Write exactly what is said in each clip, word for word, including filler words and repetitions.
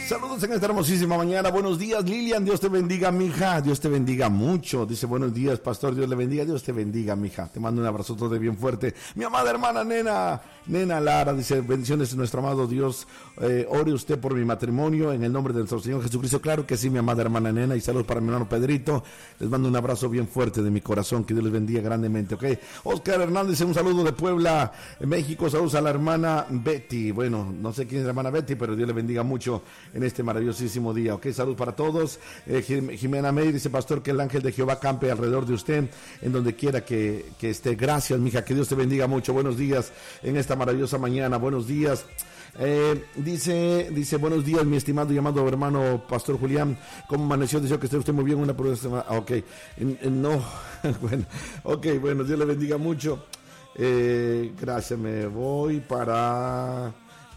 Saludos en esta hermosísima mañana. Buenos días, Lilian. Dios te bendiga, mija. Dios te bendiga mucho. Dice, buenos días, pastor. Dios le bendiga. Dios te bendiga, mija. Te mando un abrazo todo bien fuerte. Mi amada hermana, nena. Nena Lara, dice, bendiciones de nuestro amado Dios. Eh, ore usted por mi matrimonio en el nombre de nuestro Señor Jesucristo. Claro que sí, mi amada hermana, nena. Y saludos para mi hermano Pedrito. Les mando un abrazo bien fuerte de mi corazón. Que Dios les bendiga grandemente, ¿ok? Oscar Hernández, un saludo de Puebla, México. Saludos a la hermana Betty. Bueno, no sé quién es la hermana Betty, pero Dios le bendiga mucho en este maravillosísimo día, ok, salud para todos. eh, Jimena May dice, pastor, que el ángel de Jehová campe alrededor de usted, en donde quiera que, que esté. Gracias, mija, que Dios te bendiga mucho. Buenos días en esta maravillosa mañana, buenos días. Eh, dice, dice, buenos días, mi estimado y amado hermano pastor Julián, ¿cómo amaneció? Deseo que esté usted muy bien, una próxima, ah, ok, en, en, no, bueno, ok, bueno, Dios le bendiga mucho. Eh, gracias, me voy para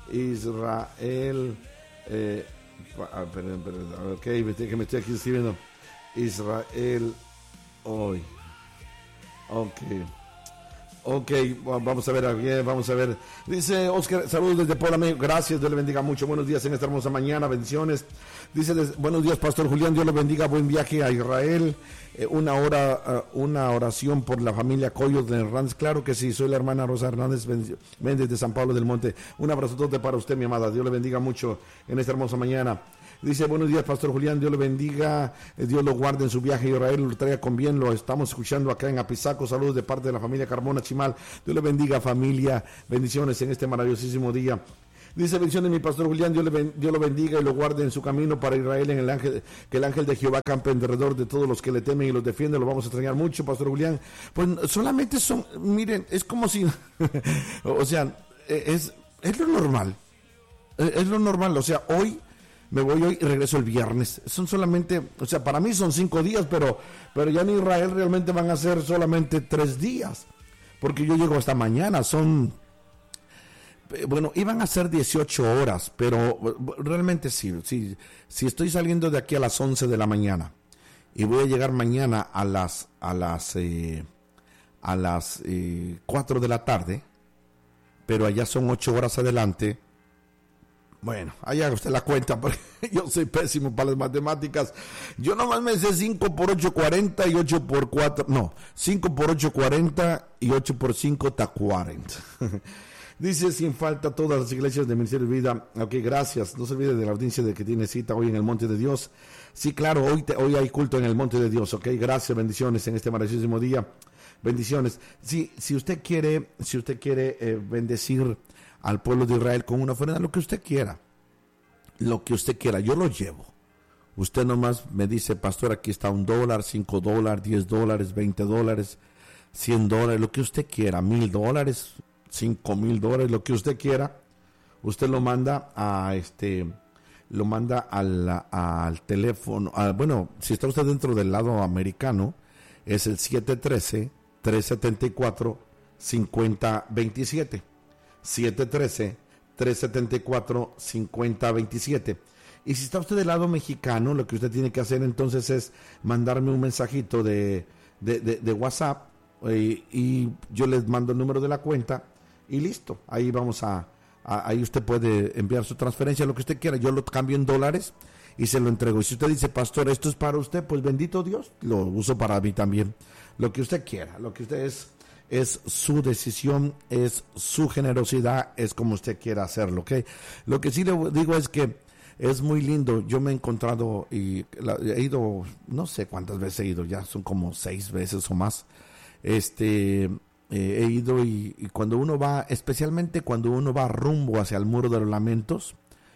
Israel. Eh, ah, perdón, perdón, ok, que me estoy aquí escribiendo Israel hoy. Ok, ok, vamos a ver aquí, vamos a ver. Dice Oscar, saludos desde Puebla, México. Gracias, Dios le bendiga mucho. Buenos días en esta hermosa mañana, bendiciones. Dice, buenos días, pastor Julián, Dios le bendiga, buen viaje a Israel. Eh, una hora, uh, una oración por la familia Coyos de Hernández. Claro que sí, soy la hermana Rosa Hernández Méndez de San Pablo del Monte. Un abrazote para usted, mi amada. Dios le bendiga mucho en esta hermosa mañana. Dice, buenos días, pastor Julián, Dios le bendiga, Dios lo guarde en su viaje a Israel, lo traiga con bien, lo estamos escuchando acá en Apizaco. Saludos de parte de la familia Carmona Chimal. Dios le bendiga, familia, bendiciones en este maravillosísimo día. Dice, bendiciones mi pastor Julián, Dios, le ben, Dios lo bendiga y lo guarde en su camino para Israel, en el ángel, que el ángel de Jehová campe alrededor de todos los que le temen y los defiende. Lo vamos a extrañar mucho, pastor Julián. Pues solamente son, miren, es como si, o sea, es, es lo normal, es lo normal, o sea, hoy me voy hoy y regreso el viernes. Son solamente, o sea, para mí son cinco días, pero, pero ya en Israel realmente van a ser solamente tres días, porque yo llego hasta mañana, son... Bueno, iban a ser dieciocho horas, pero realmente sí, sí, si estoy saliendo de aquí a las once de la mañana y voy a llegar mañana a las a las eh, a las eh, cuatro de la tarde, pero allá son ocho horas adelante. Bueno, allá haga usted la cuenta, porque yo soy pésimo para las matemáticas. Yo nomás me sé cinco por ocho, cuarenta y ocho por cuatro, no, cinco por ocho, cuarenta y ocho por cinco está cuarenta. Dice, sin falta, todas las iglesias de Ministerio de Vida. Ok, gracias. No se olvide de la audiencia de que tiene cita hoy en el Monte de Dios. Sí, claro, hoy, te, hoy hay culto en el Monte de Dios. Ok, gracias, bendiciones en este maravillosísimo día. Bendiciones. Sí, si usted quiere, si usted quiere eh, bendecir al pueblo de Israel con una ofrenda, lo que usted quiera. Lo que usted quiera, yo lo llevo. Usted nomás me dice, pastor, aquí está un dólar, cinco dólares, diez dólares, veinte dólares, cien dólares, lo que usted quiera, mil dólares. Cinco mil dólares, lo que usted quiera, usted lo manda a este, lo manda al, al teléfono, a, bueno, si está usted dentro del lado americano, es el siete uno tres, tres siete cuatro, cinco cero dos siete, siete uno tres, tres siete cuatro, cinco cero dos siete. Y si está usted del lado mexicano, lo que usted tiene que hacer entonces es mandarme un mensajito de, de, de, de WhatsApp, y, y yo les mando el número de la cuenta y listo, ahí vamos a, a, ahí usted puede enviar su transferencia, lo que usted quiera, yo lo cambio en dólares y se lo entrego. Y si usted dice, pastor, esto es para usted, pues bendito Dios, lo uso para mí también, lo que usted quiera, lo que usted es, es su decisión, es su generosidad, es como usted quiera hacerlo, ¿ok? Lo que sí le digo es que es muy lindo, yo me he encontrado y la, he ido, no sé cuántas veces he ido, ya son como seis veces o más, este... Eh, he ido y, y cuando uno va, especialmente cuando uno va rumbo hacia el Muro de los Lamentos,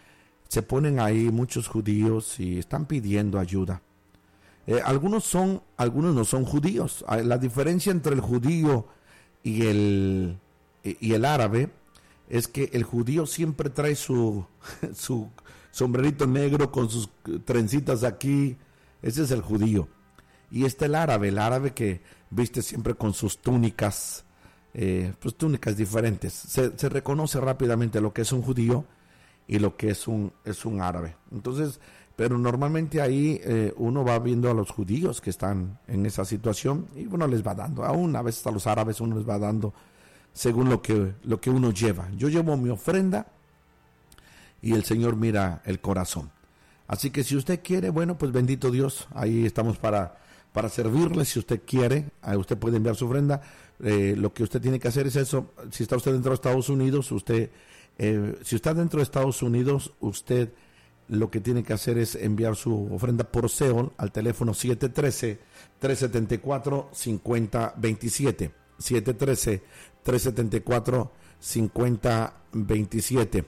se ponen ahí muchos judíos y están pidiendo ayuda. Eh, algunos son, algunos no son judíos. La diferencia entre el judío y el, y el árabe es que el judío siempre trae su, su sombrerito negro con sus trencitas aquí. Ese es el judío. Y está el árabe, el árabe que viste siempre con sus túnicas, eh, pues túnicas diferentes. Se, se reconoce rápidamente lo que es un judío y lo que es un, es un árabe. Entonces, pero normalmente ahí eh, uno va viendo a los judíos que están en esa situación y uno les va dando. Aún a veces a los árabes uno les va dando según lo que, lo que uno lleva. Yo llevo mi ofrenda y el Señor mira el corazón. Así que si usted quiere, bueno, pues bendito Dios, ahí estamos para, para servirle. Si usted quiere, usted puede enviar su ofrenda. Eh, lo que usted tiene que hacer es eso. Si está usted dentro de Estados Unidos, usted, eh, si está dentro de Estados Unidos, usted lo que tiene que hacer es enviar su ofrenda por Seol al teléfono siete uno tres, tres siete cuatro, cinco cero dos siete. siete uno tres, tres siete cuatro, cinco cero dos siete.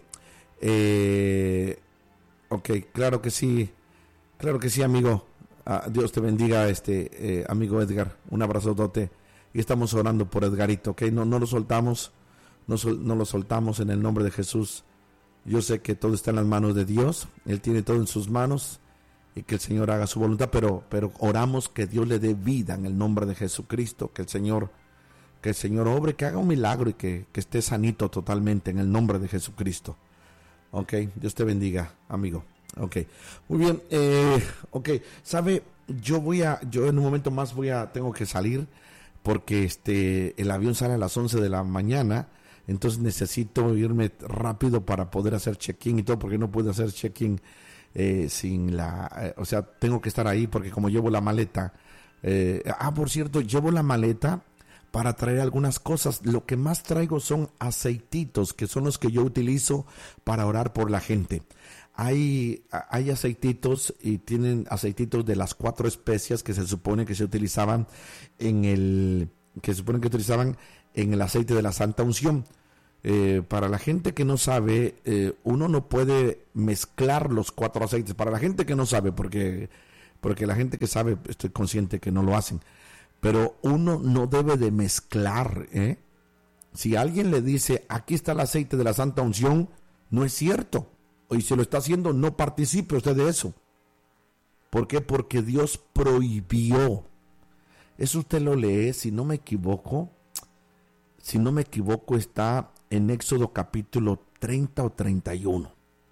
Eh, ok, claro que sí, claro que sí, amigo. Ah, Dios te bendiga, este eh, amigo Edgar. Un abrazote. Y estamos orando por Edgarito, ok. No, no lo soltamos, no, sol, no lo soltamos en el nombre de Jesús. Yo sé que todo está en las manos de Dios. Él tiene todo en sus manos y que el Señor haga su voluntad. Pero, pero oramos que Dios le dé vida en el nombre de Jesucristo. Que el Señor, que el Señor obre, que haga un milagro y que, que esté sanito totalmente en el nombre de Jesucristo. Ok, Dios te bendiga, amigo. Ok, muy bien. Eh, ok, sabe, yo voy a, yo en un momento más voy a, tengo que salir porque este, el avión sale a las once de la mañana. Entonces necesito irme rápido para poder hacer check-in y todo, porque no puedo hacer check-in eh, sin la... Eh, o sea, tengo que estar ahí porque como llevo la maleta... Eh, ah, por cierto, llevo la maleta para traer algunas cosas. Lo que más traigo son aceititos, que son los que yo utilizo para orar por la gente. Hay, hay aceititos y tienen aceititos de las cuatro especias que se supone que se utilizaban en el... que se supone que utilizaban en el aceite de la Santa Unción. Eh, para la gente que no sabe, eh, uno no puede mezclar los cuatro aceites. Para la gente que no sabe, porque, porque la gente que sabe, estoy consciente que no lo hacen, pero uno no debe de mezclar, ¿eh? Si alguien le dice, aquí está el aceite de la Santa Unción, no es cierto. Y si lo está haciendo, no participe usted de eso. ¿Por qué? Porque Dios prohibió. Eso usted lo lee, si no me equivoco, si no me equivoco está en Éxodo capítulo treinta o treinta y uno.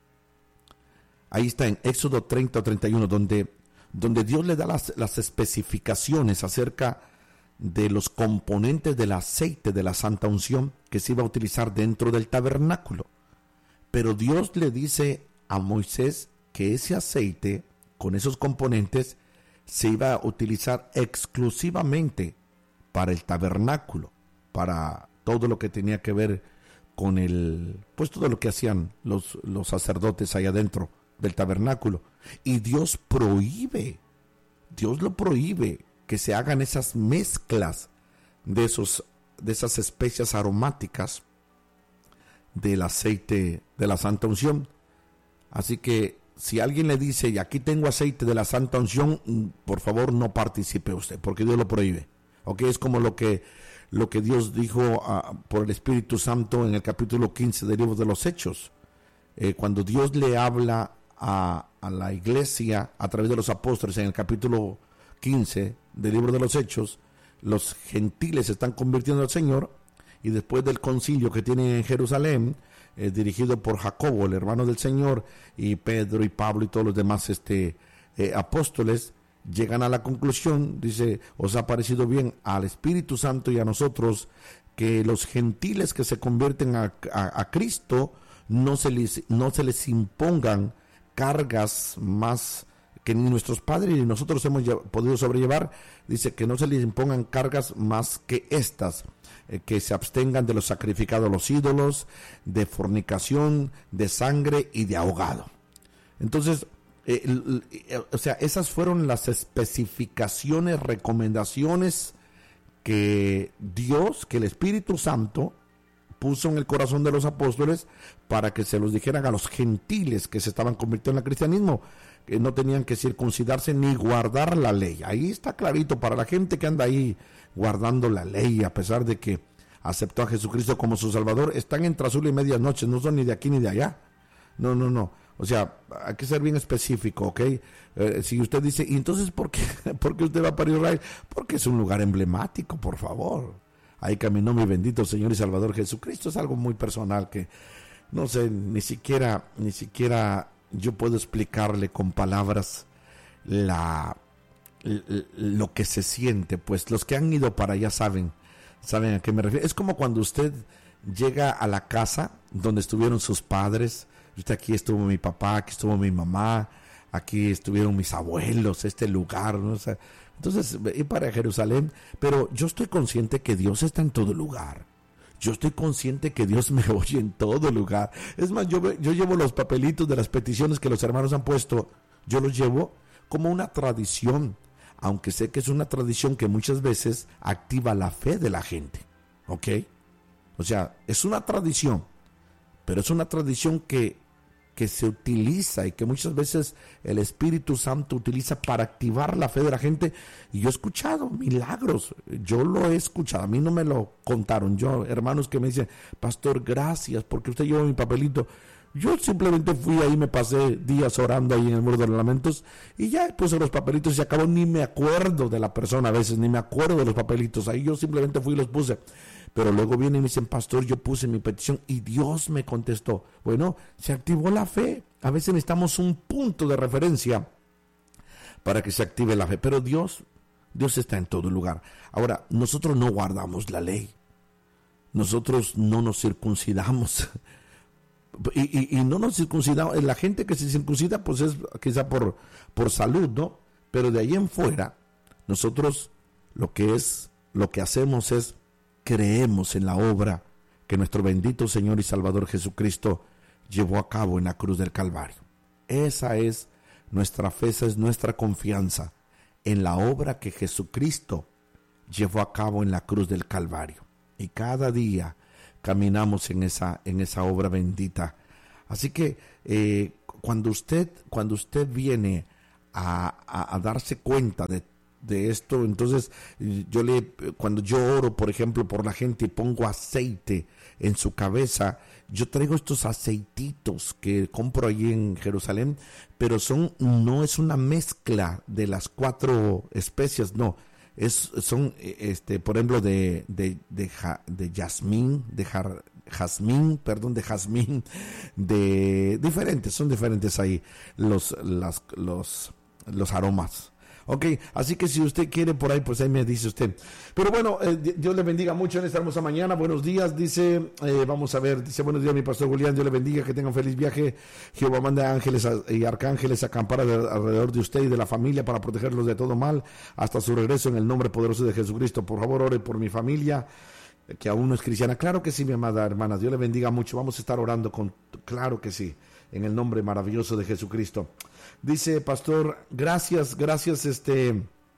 Ahí está en Éxodo treinta o treinta y uno, donde, donde Dios le da las, las especificaciones acerca de los componentes del aceite de la Santa Unción que se iba a utilizar dentro del tabernáculo. Pero Dios le dice a Moisés que ese aceite, con esos componentes, se iba a utilizar exclusivamente para el tabernáculo, para todo lo que tenía que ver con el, pues todo lo que hacían los, los sacerdotes allá adentro del tabernáculo. Y Dios prohíbe, Dios lo prohíbe que se hagan esas mezclas de esos, de esas especias aromáticas del aceite de la Santa Unción. Así que si alguien le dice, y aquí tengo aceite de la Santa Unción, por favor no participe usted, porque Dios lo prohíbe. Ok, es como lo que, lo que Dios dijo uh, por el Espíritu Santo en el capítulo quince del libro de los Hechos. Eh, cuando Dios le habla a, a la iglesia a través de los apóstoles en el capítulo quince del libro de los Hechos, los gentiles se están convirtiendo al Señor, y después del concilio que tienen en Jerusalén, eh, dirigido por Jacobo, el hermano del Señor, y Pedro y Pablo y todos los demás este, eh, apóstoles, llegan a la conclusión, dice, os ha parecido bien al Espíritu Santo y a nosotros que los gentiles que se convierten a, a, a Cristo no se les, no se les impongan cargas más que ni nuestros padres ni nosotros hemos podido sobrellevar. Dice que no se les impongan cargas más que estas, eh, que se abstengan de lo sacrificado a los ídolos, de fornicación, de sangre y de ahogado. Entonces, eh, eh, o sea, esas fueron las especificaciones, recomendaciones que Dios, que el Espíritu Santo puso en el corazón de los apóstoles para que se los dijeran a los gentiles que se estaban convirtiendo al cristianismo, que no tenían que circuncidarse ni guardar la ley. Ahí está clarito para la gente que anda ahí guardando la ley, a pesar de que aceptó a Jesucristo como su Salvador, están entre azul y medias noches, no son ni de aquí ni de allá. No, no, no. O sea, hay que ser bien específico, ¿ok? Eh, si usted dice, ¿y entonces por qué, por qué usted va para Israel? Porque es un lugar emblemático, por favor. Ahí caminó mi bendito Señor y Salvador Jesucristo. Es algo muy personal que, no sé, ni siquiera, ni siquiera yo puedo explicarle con palabras la, lo que se siente. Pues los que han ido para allá saben, saben a qué me refiero. Es como cuando usted llega a la casa donde estuvieron sus padres. Aquí estuvo mi papá, aquí estuvo mi mamá, aquí estuvieron mis abuelos, este lugar, ¿no? O sea, entonces, ir para Jerusalén, pero yo estoy consciente que Dios está en todo lugar. Yo estoy consciente que Dios me oye en todo lugar. Es más, yo, yo llevo los papelitos de las peticiones que los hermanos han puesto, yo los llevo como una tradición, aunque sé que es una tradición que muchas veces activa la fe de la gente, ¿ok? O sea, es una tradición, pero es una tradición que, que se utiliza y que muchas veces el Espíritu Santo utiliza para activar la fe de la gente. Y yo he escuchado milagros, yo lo he escuchado, a mí no me lo contaron, yo, hermanos que me dicen, pastor, gracias porque usted llevó mi papelito. Yo simplemente fui ahí, me pasé días orando ahí en el Muro de los Lamentos y ya puse los papelitos y se acabó, ni me acuerdo de la persona a veces, ni me acuerdo de los papelitos, ahí yo simplemente fui y los puse. Pero luego vienen y me dicen, pastor, yo puse mi petición y Dios me contestó. Bueno, se activó la fe. A veces necesitamos un punto de referencia para que se active la fe, pero Dios, Dios está en todo lugar. Ahora, nosotros no guardamos la ley, nosotros no nos circuncidamos. Y, y, y no nos circuncidamos, la gente que se circuncida pues es quizá por, por salud, ¿no? Pero de ahí en fuera, nosotros lo que es, lo que hacemos es creemos en la obra que nuestro bendito Señor y Salvador Jesucristo llevó a cabo en la cruz del Calvario. Esa es nuestra fe, esa es nuestra confianza en la obra que Jesucristo llevó a cabo en la cruz del Calvario. Y cada día caminamos en esa, en esa obra bendita. Así que eh, cuando usted, cuando usted viene a, a, a darse cuenta de, de esto, entonces yo le, cuando yo oro, por ejemplo, por la gente y pongo aceite en su cabeza, yo traigo estos aceititos que compro allí en Jerusalén, pero son, no es una mezcla de las cuatro especias, no. Es, son, este, por ejemplo, de, de, de, de jazmín, de jar, jazmín, perdón, de jazmín, de diferentes, son diferentes ahí los, las, los, los aromas. Ok, así que si usted quiere por ahí, pues ahí me dice usted. Pero bueno, eh, Dios le bendiga mucho en esta hermosa mañana. Buenos días, dice, eh, vamos a ver, dice, buenos días mi pastor Julián, Dios le bendiga, que tenga un feliz viaje. Jehová manda ángeles y arcángeles a acampar alrededor de usted y de la familia para protegerlos de todo mal hasta su regreso en el nombre poderoso de Jesucristo. Por favor, ore por mi familia, que aún no es cristiana. Claro que sí, mi amada hermana, Dios le bendiga mucho. Vamos a estar orando con, claro que sí, en el nombre maravilloso de Jesucristo. Dice, pastor, gracias, gracias, este,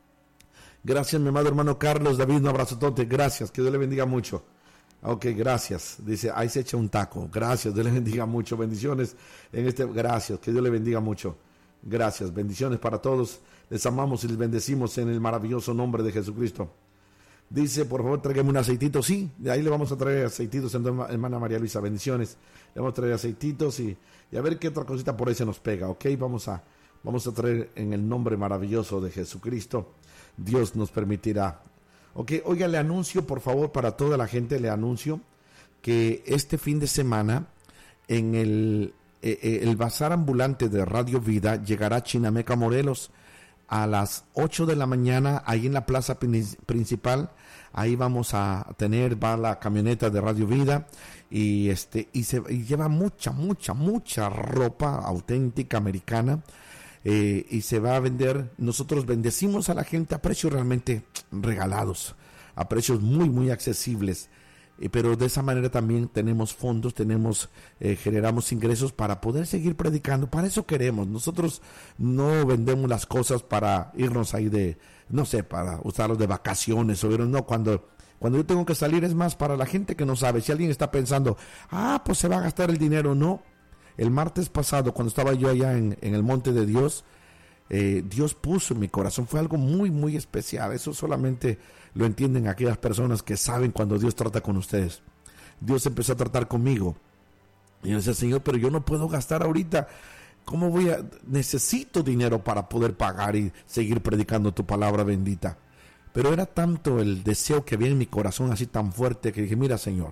gracias, mi amado hermano Carlos David, un abrazotote, gracias, que Dios le bendiga mucho. Ok, gracias, dice, ahí se echa un taco, gracias, Dios le bendiga mucho, bendiciones en este, gracias, que Dios le bendiga mucho, gracias, bendiciones para todos, les amamos y les bendecimos en el maravilloso nombre de Jesucristo. Dice, por favor, tráigame un aceitito, sí, de ahí le vamos a traer aceititos, hermana María Luisa, bendiciones, le vamos a traer aceititos y, y a ver qué otra cosita por ahí se nos pega, ok, vamos a... Vamos a traer en el nombre maravilloso de Jesucristo. Dios nos permitirá. Ok, oiga, le anuncio, por favor, para toda la gente, le anuncio que este fin de semana en el, eh, el bazar ambulante de Radio Vida llegará a Chinameca, Morelos, a las ocho de la mañana, ahí en la plaza principal. Ahí vamos a tener, va la camioneta de Radio Vida y este y se y lleva mucha, mucha, mucha ropa auténtica americana. Eh, y se va a vender, nosotros bendecimos a la gente a precios realmente regalados, a precios muy muy accesibles, eh, pero de esa manera también tenemos fondos, tenemos, eh, generamos ingresos para poder seguir predicando, para eso queremos, nosotros no vendemos las cosas para irnos ahí de, no sé, para usarlos de vacaciones, o no, cuando... Cuando yo tengo que salir es más para la gente que no sabe, si alguien está pensando, ah, pues se va a gastar el dinero, no. El martes pasado, cuando estaba yo allá en, en el Monte de Dios, eh, Dios puso en mi corazón, fue algo muy, muy especial. Eso solamente lo entienden aquellas personas que saben cuando Dios trata con ustedes. Dios empezó a tratar conmigo. Y yo decía, Señor, pero yo no puedo gastar ahorita. ¿Cómo voy a...? Necesito dinero para poder pagar y seguir predicando tu palabra bendita. Pero era tanto el deseo que había en mi corazón, así tan fuerte, que dije, mira, Señor,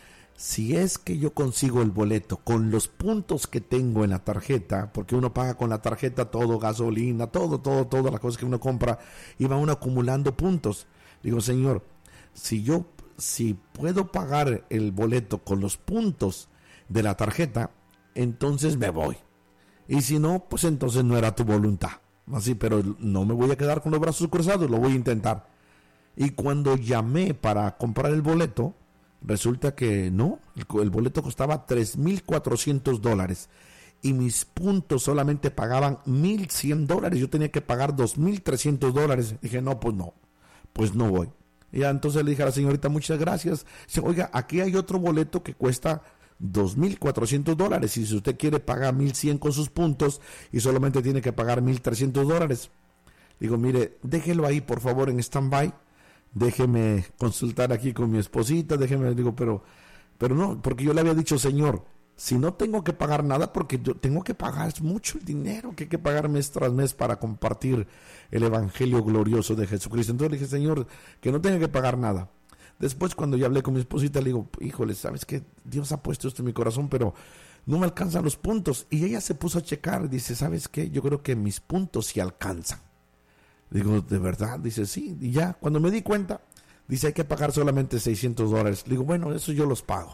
si es que yo consigo el boleto con los puntos que tengo en la tarjeta, porque uno paga con la tarjeta todo, gasolina, todo, todo, todas las cosas que uno compra, y va uno acumulando puntos. Digo, Señor, si yo, si puedo pagar el boleto con los puntos de la tarjeta, entonces me voy. y si no, pues entonces no era tu voluntad. Así, pero no me voy a quedar con los brazos cruzados, lo voy a intentar. Y cuando llamé para comprar el boleto, resulta que no, el, el boleto costaba tres mil cuatrocientos dólares y mis puntos solamente pagaban mil cien dólares. Yo tenía que pagar dos mil trescientos dólares. Dije, no, pues no, pues no voy. Y ya entonces le dije a la señorita, muchas gracias. Dice, oiga, aquí hay otro boleto que cuesta dos mil cuatrocientos dólares y si usted quiere pagar mil cien con sus puntos y solamente tiene que pagar mil trescientos dólares. Digo, mire, déjelo ahí por favor en stand-by, déjeme consultar aquí con mi esposita, déjeme, digo, pero, pero no, porque yo le había dicho, señor, si no tengo que pagar nada, porque yo tengo que pagar, es mucho el dinero que hay que pagar mes tras mes para compartir el evangelio glorioso de Jesucristo. Entonces le dije, señor, que no tenga que pagar nada. Después, cuando ya hablé con mi esposita, le digo, híjole, ¿sabes qué? Dios ha puesto esto en mi corazón, pero no me alcanzan los puntos. Y ella se puso a checar, dice, ¿sabes qué? Yo creo que mis puntos sí alcanzan. Digo, ¿de verdad? Dice, sí. Y ya, cuando me di cuenta, dice, hay que pagar solamente seiscientos dólares. Le digo, bueno, eso yo los pago.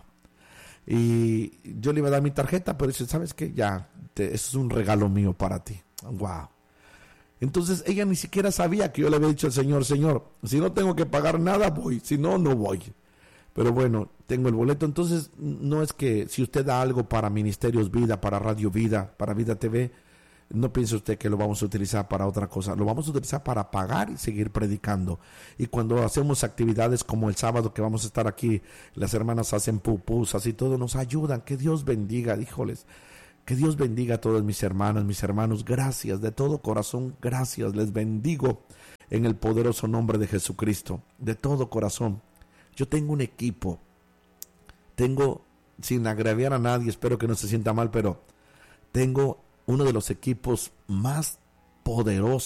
Y yo le iba a dar mi tarjeta, pero dice, ¿sabes qué? Ya, te, eso es un regalo mío para ti. Wow. Entonces ella ni siquiera sabía que yo le había dicho al Señor, Señor, si no tengo que pagar nada, voy, si no, no voy. Pero bueno, tengo el boleto. Entonces no es que si usted da algo para Ministerios Vida, para Radio Vida, para Vida T V, no piense usted que lo vamos a utilizar para otra cosa. Lo vamos a utilizar para pagar y seguir predicando. Y cuando hacemos actividades como el sábado que vamos a estar aquí, las hermanas hacen pupusas y todo, nos ayudan. Que Dios bendiga, híjoles. Que Dios bendiga a todos mis hermanas, mis hermanos. Gracias, de todo corazón, gracias. Les bendigo en el poderoso nombre de Jesucristo. De todo corazón. Yo tengo un equipo. Tengo, sin agraviar a nadie, espero que no se sienta mal, pero tengo uno de los equipos más poderosos